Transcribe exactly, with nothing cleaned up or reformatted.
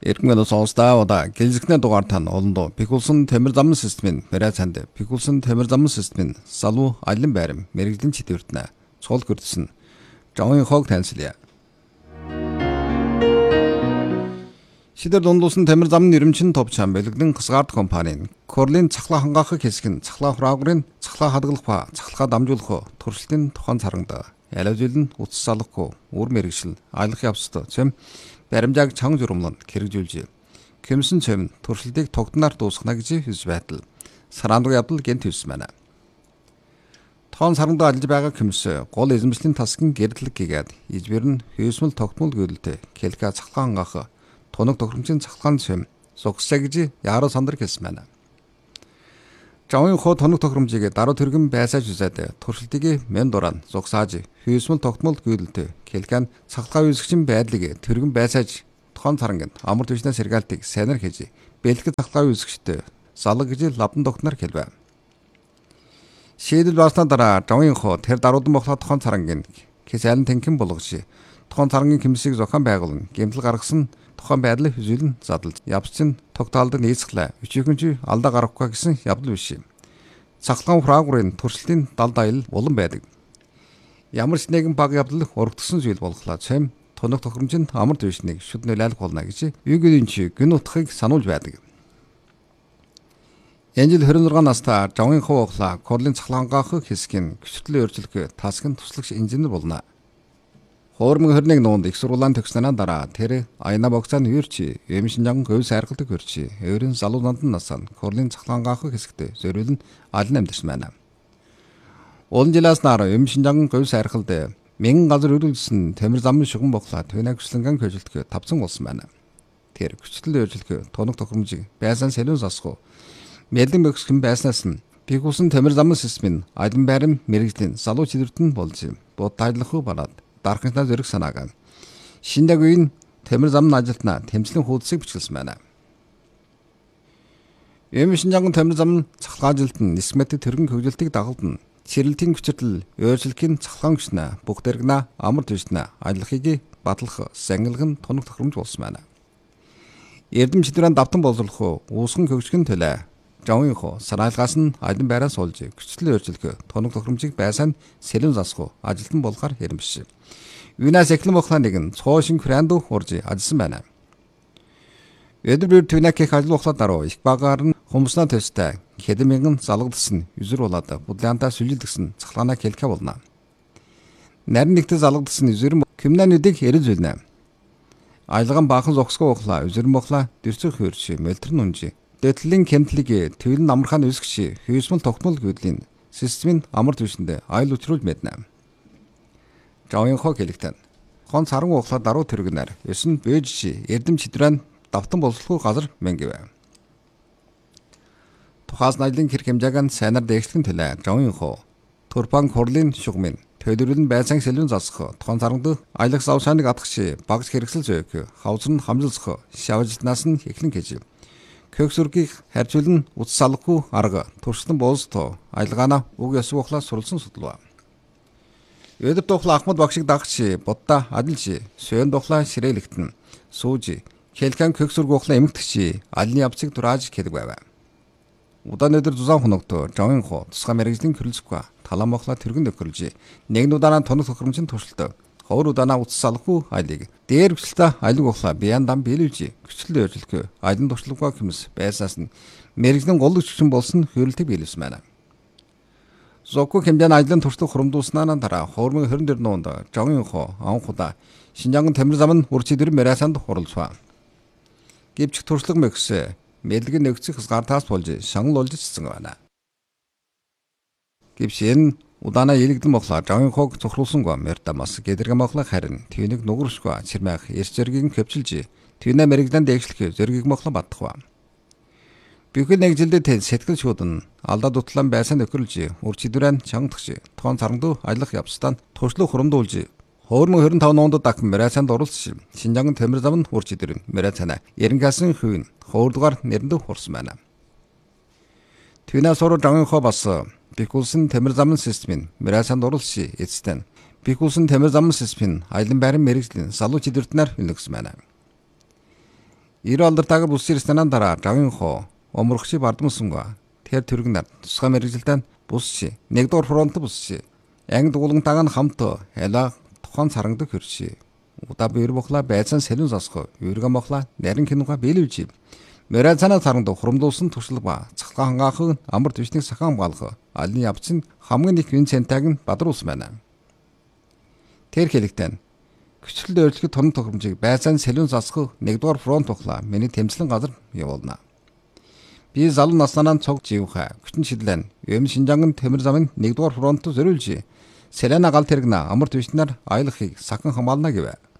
Эргэн сонсдаа удаа гэлзэгнээ дугаар тань олондоо Пикулсын тамир замын системийн мэрэ цанд Пикулсын тамир замын системийн салуу алин байрам мэрэгжлийн чидэвэртнэ цол гэрдсэн Жавын хог танилцлаа. Шидэр дундуусан тамир замын нэрмчин товчхан бэлэгдэн хасгард компанийн Корлын цахлаа хангаахыг хэсгэн цахлаа хураагрын цахлаа хадгалах ба цахлаа дамжуулах туршилтын тухайн царангда ялавжил нь утас салахгүй үр мэрэгшил аялах явцтай цэм баримжааг чанга журамлан хэрэгжүүлж Кэмсэн цэм туршилтыг тогтноор дуусгана гэж хэлж байтал сараандаг явдал гэнт хэлсэн байна. Тоон сарангда ажиллаж байгаа Кэмс гол эзэмшлийн тасгийн гэрдлэг гэгээд ижбэр нь хөөсмөл тогтмол гүйлэлтэй келка цахлаан ангаах тоног тохиромжийн цахлаан цэм зогссаа гэж яаруу сандар хэлсэн байна. Жавын хоо тоног тохиромжийг даруй тэргэн байсааж үзээд туршилтыг мен дурaan зогсааж хөөсмөл тогтмол гүйлэлтэй келкан цахлгаа үүсгчин байдлыг тэргэн байсааж тоон саранганд амар түвшнээс сэргаалтыг сайнар хийж бэлтгэл цахлгаа үүсгчтэй залаг гэж лавдан тогтноор хэлвэ. Шийдэл бааснаа дараа жавын хоо тэр даруудан бохлоо тоон сарангийн кисэлэн тэнхэн болгож тоон сарангийн Кэмсийг зохион байгуулан гэмтэл гаргасан тухайн байдлыг хүзүүлэн задлж явцын тогтоолд нийцглаа. Өчигөнч алдаа гарахгүй гэсэн явдал биш юм. Цахлгаан фрагментын туршилтын далд аял улам байдаг. Ямар ч нэгэн баг явдал урагдсан зүйл болохлаа цэм тоног тохиромжинд амар түвшнийг шүд нөлөөлөх болно гэж юугийн чи гүн утгыг сануулж байдаг. Энжил хорин зургаан настай Жавын хоо ухлаа Корлын цахлаа хангаах хэсгийн гүцэтгэлийн өөрчлөлт тасгийн туслагч инженер болно. Хоормон хорныг нуунд их сургуулийн төгснөнөө дараа тэр аяна богцааны юурчи эм шинжаан говь сайргалдаг хөрчи өөрийн залуу нандан насаа Корлын цахлаан ангаах хэсэгт зориулн алин амьдсан байна. Олон жилээс нар эм шинжаан говь сайргалд мянган газар өрүүлсэн тамир замын шугам боглоо төвнэг хүслэнгэн хөжилтгөө тавцсан болсон байна. Тэр хүчтэй өөрчлөлт тоног тохиромжийг байсан сэлүүн засах мэлэн бөхсгэн байснаас нь Пикулсын тамир замын системийн алин байрам мэрэгжлийн залуу чидвэртэн болж бод тайлах бараад дархантай зэрэг санаагаа шиндэг үеийн тамир замын ажилтнаа тэмцлийн хуудсыг бичлсэн байна. Эм шинжаан тамир замын цахлгаан ажилтан нисмэт тэргэн хөгжилтийг дагалдана. Чирлэлтийн хүчирдэл өөрчлөлийн цахлгаан хүчнээ бүх дэргнэ амар түвшнээ аялахыг батлах сангилгын тоног тохиромж болсон байна. Эрдэм чидрэн давтан боловсруулах уусган хөгжгөн төлөө Жавын хоо сараалгаас нь алин байраас олж хүчтэй өөрчлөлт тоног тохиромжийг байсан сэлэн засах ажилтан болохоор хэрэмш. Юунаас эхлэн бохлаа нэгэн цоошин крандуу урж ажилласан байна. Эдбэр төвнэкийг ажиллуулахлаа дараа их багаар нь хумснаа төстэй хэдэн мянган залгадсан юзэр болоод будлаантаа сүлжилдгсэн цахлаанаа хэлхэ болно. Нарийн нэгтэ залгадсан юзэр кримнануудыг эрэл зүйлнэ. Айлган баахан зогсгоо ухлаа юзэр мохлаа дэрцэх хөрч мөлтөр нүнжи дэтлэн кемтлиг төвлөн амархан үсгч хөөсмөл тогтмол гүйдлийн системийн амар түвшинд айл учруулж мэднэ. Жавын хоо хэлэгтэн хон саран ухлаа даруй тэргэнээр ёсон бэж эрдэм чидрэн давтан боловсруулах газар мэнгивэ. Тухаас найдлын хэрэг хэмжээг нь сайнаар дэвшлэн төлөө Жавын хоо Турпан Корлын шугамын төлөвлөлн байсан сэлүүн засах тоон сарангд аялах савшааныг атгах багц хэрэгсэл зөөг хавцар нь хамжилсах шавжилтнаас нь эхлэн гэж Көхсүргийг харьцуулан утас салахгүй арга туршлан боолсто аялгаана уг ёсог ухлаа суралцсан судлаа. Өдөв тухлаа Ахмад багшиг дагч бодта адилж сүйн тухлаа ширээлэгтэн сууж хэлхэн көхсүрг ухлаа эмгтгч алны явцыг дурааж хэлэг байв. Удаан өдөр зузаан хоногт Жавын хоо тусгай мэрэгжлийн хөрлөсгөө талан мохлаа тэргэн төхөрлж нэгэн удаанаа тоног тохиромжийн туршилт ховор удаанаа утас салахгүй айлыг дээр хүчлээ айлг ухлаа бияндан биелүүлж хүчлээ өөрчлөлт айлын туршлагаа хэмс байсаас нь мэрэгжлийн гол хүчин болсон хөрөлтөг биелүүлсэн байна. Зокко хэмжээний айлын туршлага хурамдуулснаа дараа хоормын хорин дээр нуунд Жавын хоо анхудаа Шинжаан тамир замын урчидэр мэрасанд хуралцваа. Гэвч туршлага мэгс мэдлэг нэгцэх хасгартаас болж шангал болж цэцэн байна. Гэвч энэ удаанаа илэгдэн моглоо Жавын хоог цохруулсан мэрдамас гэдэргэн моглоо харин төвнийг нугуршгүй чирмэх эрс зэргийг хөвчилж төвнэ мэрэгдэн дэвшлэх зэргийг моглоо баттахва. Бүхэл нэгжилдэд сэтгэл шуудан алдаа дутлан байсан нөхөрлж урчидүрэн чангадагч тоон сарангд аялах явцдаа туршлага хурамдуулж хоормон хорин таван нуунд дахин мэрасанд орулж Шинжаан тамир замын урчидүрэн мэрасана эренгасан хувийн хоордугаар нэрэнд хурсан байна. Төвнэ суруу Жавын хоо бас Пикулсын тамир замын системийн мэрасанд орулж эцэстэн Пикулсын тамир замын системийн аялан байран мэрэгжлийн салуу чидвэртнээр хөнлөгсөн байна. Ирүү алдартай бус ирснээр дараа жавын хоо омрогчи бардамсангаа тэр төргнөр тусгай мэрэгжилтэн бусши нэгдүгээр фронт бусши анги дуулантайг нь хамт хела тухайн сарангдаг хөрши удаа бэр бохла байцан сэлэн засах юурга мохла нарийн кинуга биелүүлжи мэрацана саранд хурамдуулсан туршлага цахлаа хангаахан амар твшнийг сахан балах алны явцын хамгийн их вин центаг нь бадруулсан байна. Тэр хэлэгтэн Хүчлэлд өөрчлөлт тоног тохиромжийг байцаан сэлэн засах нэгдүгээр фронт тухлаа миний тэмцлэн газар явуулна. Би залуу наснаа цог живха хүчин шидлэн юм Шинжаангын төмөр замын нэгдүгээр фронт зориулж Сэлэна гал тэргнэ амар твшнаар аялахыг сахан хамгаална гэв.